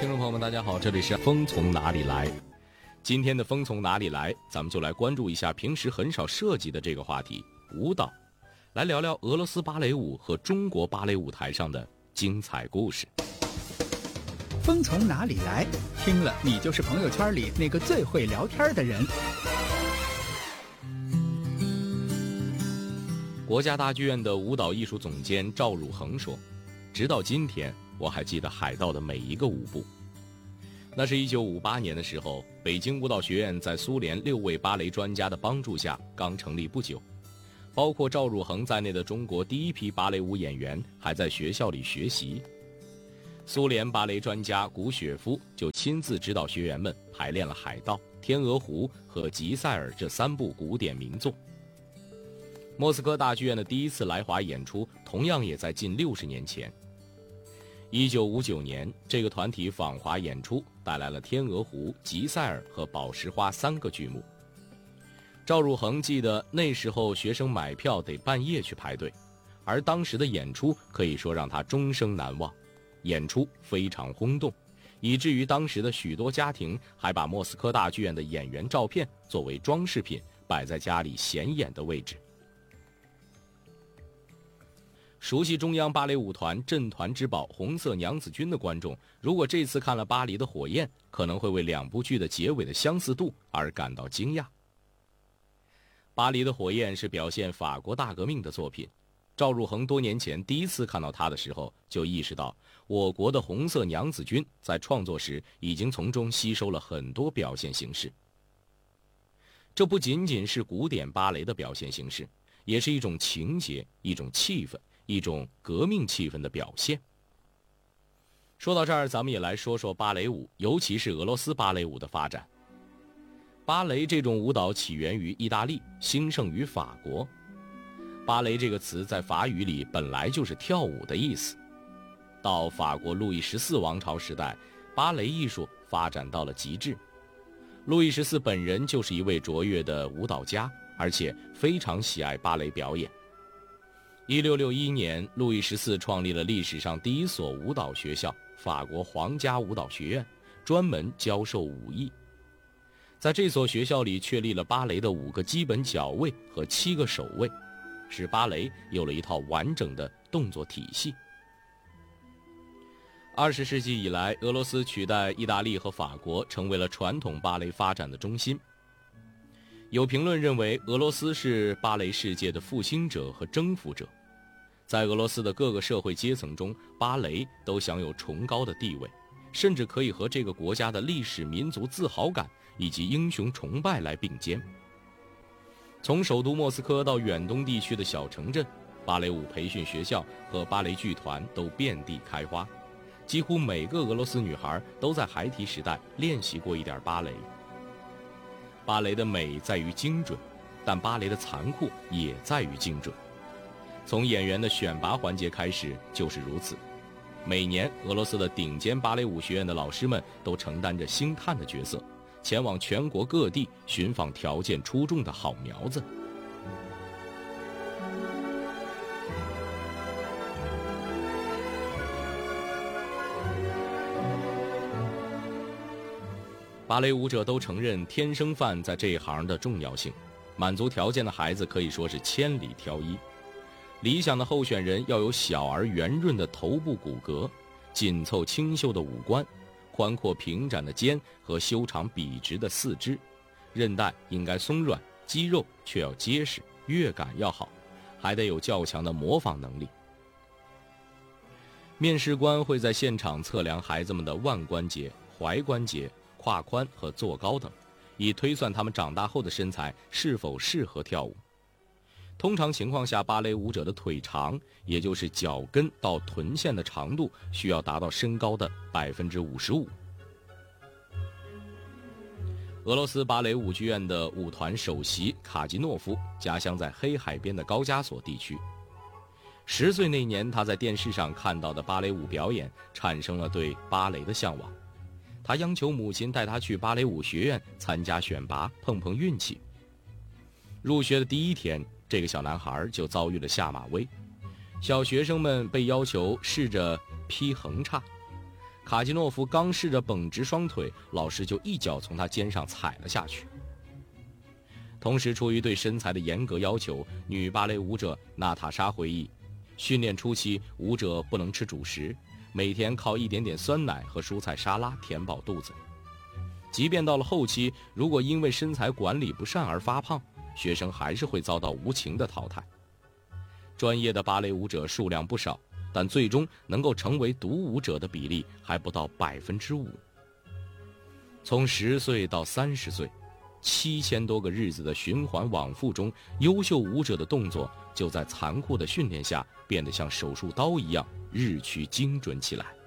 听众朋友们大家好，这里是风从哪里来。今天的风从哪里来，咱们就来关注一下平时很少涉及的这个话题，舞蹈，来聊聊俄罗斯芭蕾舞和中国芭蕾舞台上的精彩故事。 风从哪里来，听了你就是朋友圈里那个最会聊天的人。 国家大剧院的舞蹈艺术总监赵汝恒说，直到今天我还记得海盗的每一个舞步。那是1958年的时候，北京舞蹈学院在苏联6位芭蕾专家的帮助下刚成立不久，包括赵汝恒在内的中国第一批芭蕾舞演员还在学校里学习。苏联芭蕾专家古雪夫就亲自指导学员们排练了《海盗》《天鹅湖》和《吉赛尔》这3部古典名作。莫斯科大剧院的第一次来华演出同样也在近60年前。1959年，这个团体访华演出，带来了《天鹅湖》《吉赛尔》和《宝石花》3个剧目。赵汝恒记得那时候学生买票得半夜去排队，而当时的演出可以说让他终生难忘。演出非常轰动，以至于当时的许多家庭还把莫斯科大剧院的演员照片作为装饰品摆在家里显眼的位置。熟悉中央芭蕾舞团镇团之宝红色娘子军的观众，如果这次看了巴黎的火焰，可能会为2部剧的结尾的相似度而感到惊讶。巴黎的火焰是表现法国大革命的作品，赵汝恒多年前第一次看到它的时候，就意识到我国的红色娘子军在创作时已经从中吸收了很多表现形式。这不仅仅是古典芭蕾的表现形式，也是一种情节，一种气氛，一种革命气氛的表现。说到这儿，咱们也来说说芭蕾舞，尤其是俄罗斯芭蕾舞的发展。芭蕾这种舞蹈起源于意大利，兴盛于法国。芭蕾这个词在法语里本来就是跳舞的意思。到法国路易14王朝时代，芭蕾艺术发展到了极致。路易14本人就是一位卓越的舞蹈家，而且非常喜爱芭蕾表演。1661年，路易14创立了历史上第一所舞蹈学校——法国皇家舞蹈学院，专门教授武艺。在这所学校里确立了芭蕾的5个基本脚位和7个手位，使芭蕾有了一套完整的动作体系。20世纪以来，俄罗斯取代意大利和法国，成为了传统芭蕾发展的中心。有评论认为，俄罗斯是芭蕾世界的复兴者和征服者。在俄罗斯的各个社会阶层中，芭蕾都享有崇高的地位，甚至可以和这个国家的历史民族自豪感以及英雄崇拜来并肩。从首都莫斯科到远东地区的小城镇，芭蕾舞培训学校和芭蕾剧团都遍地开花，几乎每个俄罗斯女孩都在孩提时代练习过一点芭蕾。芭蕾的美在于精准，但芭蕾的残酷也在于精准。从演员的选拔环节开始就是如此。每年，俄罗斯的顶尖芭蕾舞学院的老师们都承担着星探的角色，前往全国各地寻访条件出众的好苗子。芭蕾舞者都承认天生饭在这一行的重要性，满足条件的孩子可以说是千里挑一。理想的候选人要有小而圆润的头部骨骼，紧凑清秀的五官，宽阔平展的肩和修长笔直的四肢，韧带应该松软，肌肉却要结实，乐感要好，还得有较强的模仿能力。面试官会在现场测量孩子们的腕关节、踝关节、胯宽和坐高等，以推算他们长大后的身材是否适合跳舞。通常情况下，芭蕾舞者的腿长，也就是脚跟到臀线的长度，需要达到身高的55%。俄罗斯芭蕾舞剧院的舞团首席卡吉诺夫家乡在黑海边的高加索地区。10岁那年，他在电视上看到的芭蕾舞表演，产生了对芭蕾的向往。他央求母亲带他去芭蕾舞学院参加选拔，碰碰运气。入学的第1天，这个小男孩就遭遇了下马威。小学生们被要求试着劈横叉， 卡基诺夫刚试着绷直双腿，老师就一脚从他肩上踩了下去。同时，出于对身材的严格要求，女芭蕾舞者娜塔莎回忆，训练初期舞者不能吃主食，每天靠一点点酸奶和蔬菜沙拉填饱肚子。即便到了后期，如果因为身材管理不善而发胖，学生还是会遭到无情的淘汰。专业的芭蕾舞者数量不少，但最终能够成为独舞者的比例还不到5%。从10岁到30岁，7000多个日子的循环往复中，优秀舞者的动作就在残酷的训练下变得像手术刀一样日趋精准起来。